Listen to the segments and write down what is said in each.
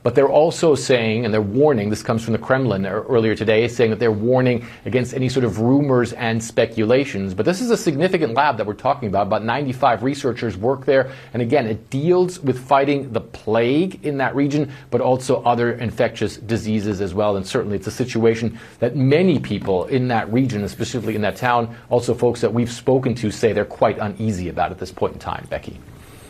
But they're also saying, and they're warning, this comes from the Kremlin earlier today, saying that they're warning against any sort of rumors and speculations. But this is a significant lab that we're talking about. About 95 researchers work there. And again, it deals with fighting the plague in that region, but also other infectious diseases as well. And certainly it's a situation that many people in that region, specifically in that town, also folks that we've spoken to, say they're quite uneasy about at this point in time. Becky.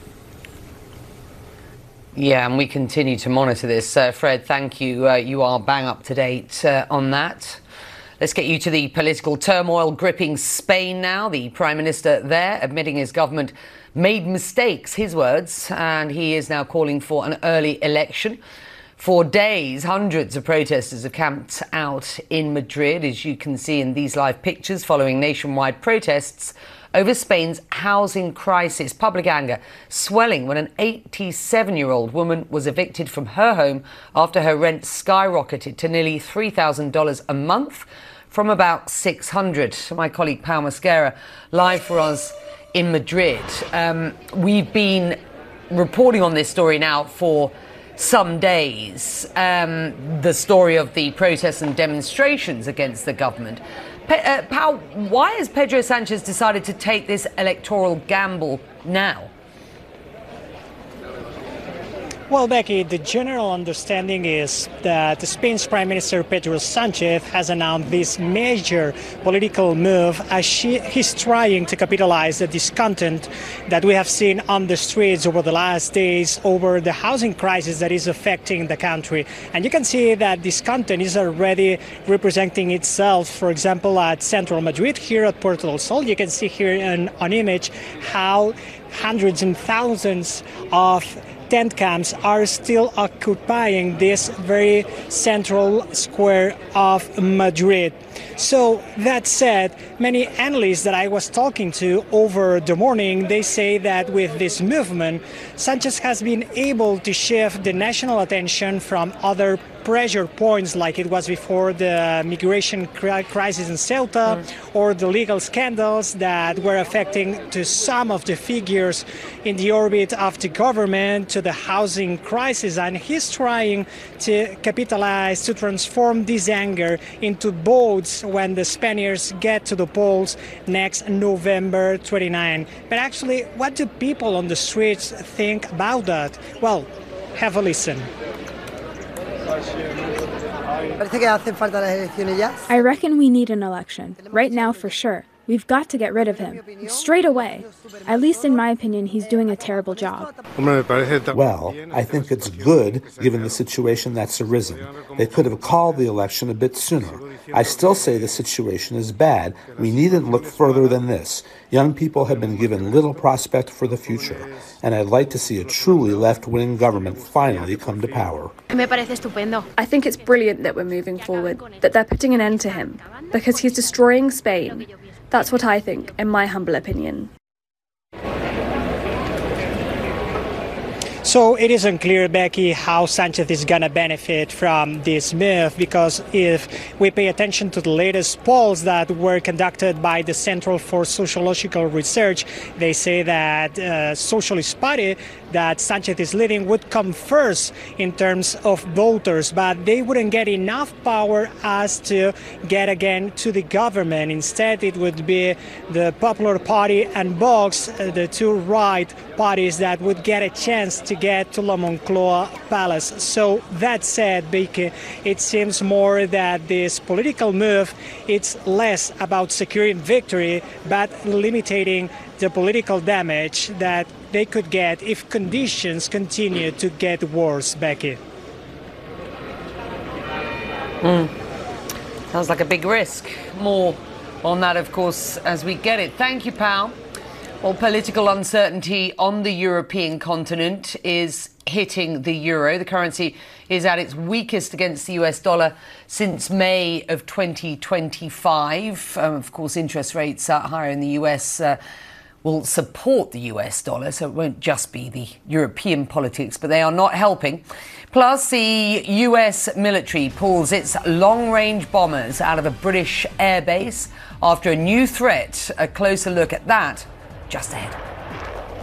Yeah, and we continue to monitor this. Fred, thank you. You are bang up to date on that. Let's get you to the political turmoil gripping Spain now. The Prime Minister there admitting his government made mistakes, his words, and he is now calling for an early election. For days, hundreds of protesters have camped out in Madrid, as you can see in these live pictures, following nationwide protests over Spain's housing crisis. Public anger swelling when an 87-year-old woman was evicted from her home after her rent skyrocketed to nearly $3,000 a month from about $600. My colleague Pau Mosquera, live for us in Madrid. We've been reporting on this story now for some days, the story of the protests and demonstrations against the government. Pau, why has Pedro Sanchez decided to take this electoral gamble now? Well, Becky, the general understanding is that Spain's Prime Minister Pedro Sanchez has announced this major political move as he's trying to capitalize the discontent that we have seen on the streets over the last days over the housing crisis that is affecting the country. And you can see that discontent is already representing itself, for example, at central Madrid, here at Puerto del Sol. You can see here on image how hundreds and thousands of tent camps are still occupying this very central square of Madrid. So that said, many analysts that I was talking to over the morning, they say that with this movement, Sanchez has been able to shift the national attention from other pressure points like it was before the migration crisis in Ceuta or the legal scandals that were affecting to some of the figures in the orbit of the government, to the housing crisis. And he's trying to capitalize, to transform this anger into votes when the Spaniards get to the polls next November 29. But actually, what do people on the streets think about that? Well, have a listen. I reckon we need an election. Right now, for sure. We've got to get rid of him. Straight away. At least in my opinion, he's doing a terrible job. Well, I think it's good, given the situation that's arisen. They could have called the election a bit sooner. I still say the situation is bad. We needn't look further than this. Young people have been given little prospect for the future, and I'd like to see a truly left-wing government finally come to power. I think it's brilliant that we're moving forward, that they're putting an end to him, because he's destroying Spain. That's what I think, in my humble opinion. So it is unclear, Becky, how Sanchez is going to benefit from this move, because if we pay attention to the latest polls that were conducted by the Central for Sociological Research, they say that Socialist Party that Sanchez is leading would come first in terms of voters, but they wouldn't get enough power as to get again to the government. Instead, it would be the Popular Party and Vox, the two right parties, that would get a chance to get to La Moncloa Palace. So that said, Becky, it seems more that this political move, it's less about securing victory, but limiting the political damage that they could get if conditions continue to get worse, Becky. Sounds like a big risk. More on that, of course, as we get it. Thank you, Pau. Well, political uncertainty on the European continent is hitting the euro. The currency is at its weakest against the US dollar since May of 2025. Of course, interest rates are higher in the US will support the US dollar, so it won't just be the European politics, but they are not helping. Plus, the US military pulls its long-range bombers out of a British airbase after a new threat. A closer look at that just ahead.